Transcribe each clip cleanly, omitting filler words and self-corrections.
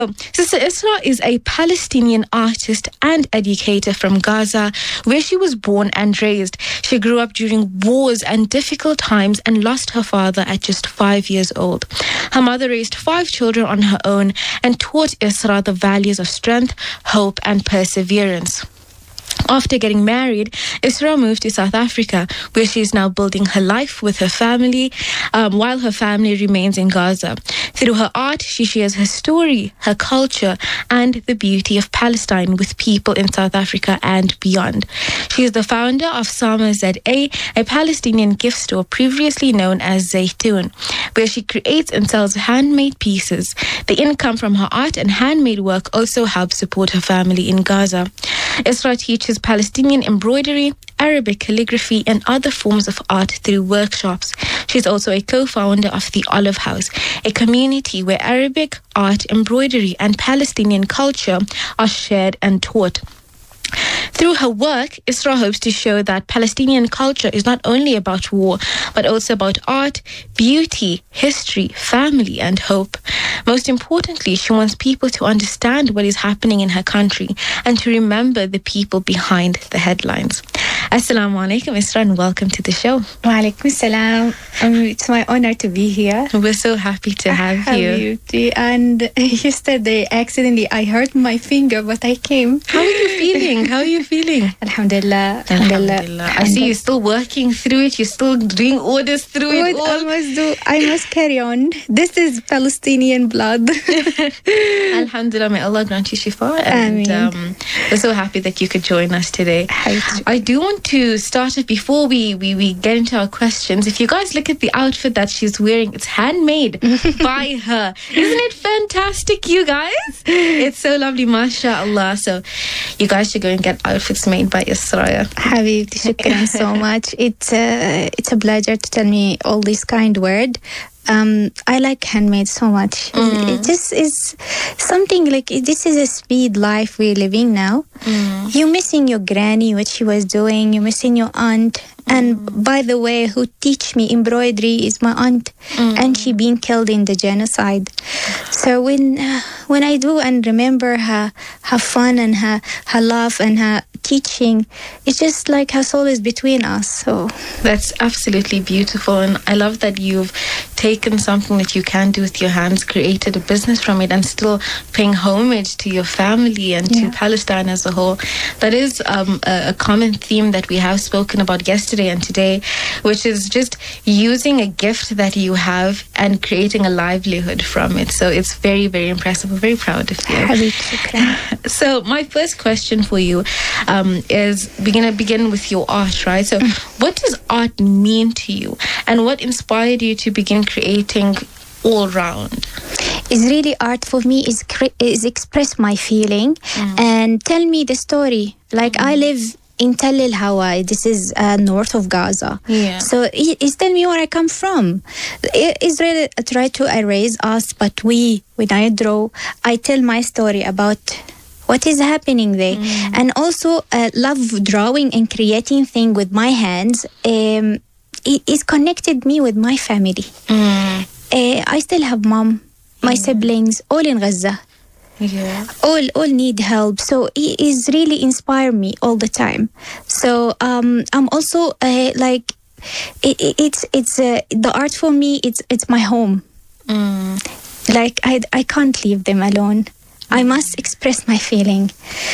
Sister Isra is a Palestinian artist and educator from Gaza, where she was born and raised. She grew up during wars and difficult times and lost her father at just 5 years old. Her mother raised 5 children on her own and taught Isra the values of strength, hope, and perseverance. After getting married, Isra moved to South Africa, where she is now building her life with her family, while her family remains in Gaza. Through her art, she shares her story, her culture, and the beauty of Palestine with people in South Africa and beyond. She is the founder of Sama ZA, a Palestinian gift store previously known as Zaytoon, where she creates and sells handmade pieces. The income from her art and handmade work also helps support her family in Gaza. Isra teaches Palestinian embroidery, Arabic calligraphy, and other forms of art through workshops. She's also a co-founder of the Olive House, a community where Arabic, art, embroidery, and Palestinian culture are shared and taught. Through her work, Isra hopes to show that Palestinian culture is not only about war, but also about art, beauty, history, family, and hope. Most importantly, she wants people to understand what is happening in her country and to remember the people behind the headlines. Assalamu alaikum, Isra, and welcome to the show. Wa alaikum salam. It's my honor to be here. We're so happy to have you. And yesterday, accidentally, I hurt my finger, but I came. How are you feeling? How are you feeling? Alhamdulillah. I see you're still working through it. You're still doing orders through it all. I must carry on. This is Palestinian blood. Alhamdulillah, may Allah grant you shifa. And we're so happy that you could join us today. I do want to start it before we get into our questions. If you guys look at the outfit that she's wearing, it's handmade by her. Isn't it fantastic, you guys? It's so lovely, mashallah. So you guys should go and get outfits made by Isra. Habibti, shukran so much. It's a pleasure to tell me all this kind word. I like handmade so much. It just is something like, this is a speed life we're living now. You're missing your granny, what she was doing. You're missing your aunt. And by the way, who teach me embroidery is my aunt, and she been killed in the genocide. So when I do and remember her fun and her love and her teaching, it's just like her soul is between us. So that's absolutely beautiful, and I love that you've taken something that you can do with your hands, created a business from it, and still paying homage to your family and to Palestine as a whole. That is a common theme that we have spoken about yesterday and today, which is just using a gift that you have and creating a livelihood from it. So it's very, very impressive. We're very proud of you. So my first question for you is, we're going to begin with your art, right? So what does art mean to you, and what inspired you to begin creating all round? Is really art for me is express my feeling and tell me the story. Like I live in Tel El Hawa. This is north of Gaza. So it's tell me where I come from. Israel try to erase us, but when I draw, I tell my story about what is happening there. And also love drawing and creating things with my hands. It connected me with my family. I still have mom, my siblings, all in Gaza. All need help. So it is really inspire me all the time. So I'm also like it's the art for me. It's my home. Like I can't leave them alone. I must express my feeling.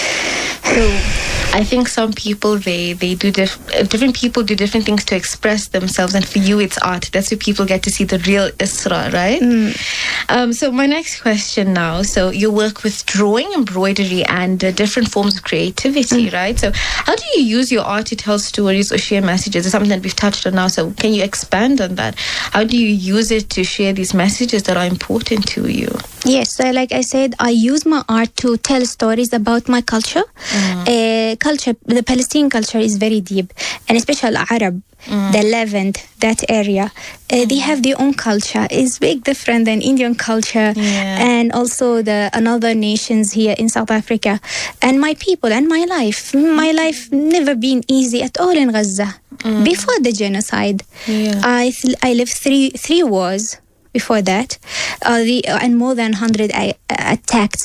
So I think some people they do different people do different things to express themselves, and for you it's art. That's where people get to see the real Isra, right? So my next question now. So you work with drawing, embroidery, and different forms of creativity, right? So how do you use your art to tell stories or share messages? It's something that we've touched on now. So can you expand on that? How do you use it to share these messages that are important to you? Yes, so like I said, I use my art to tell stories about my culture. The Palestinian culture is very deep, and especially Arab, the Levant, that area. They have their own culture. It's big different than Indian culture, and also the another nations here in South Africa. And my people and my life never been easy at all in Gaza. Before the genocide, I lived three wars before that, and more than 100 attacks